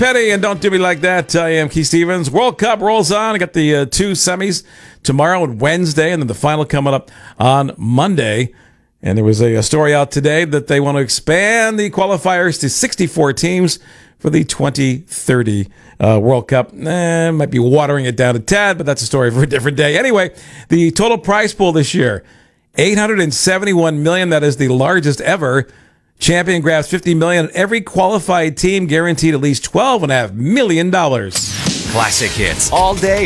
Petty and Don't Do Me Like That. I am Keith Stevens. World Cup rolls on. I got the two semis tomorrow and Wednesday, and then the final coming up on Monday. And there was a story out today that they want to expand the qualifiers to 64 teams for the 2030 World Cup. Might be watering it down a tad, but that's a story for a different day. Anyway, the total prize pool this year, $871 million. That is the largest ever. Champion grabs $50 million. Every qualified team guaranteed at least $12.5 million. Classic hits all day.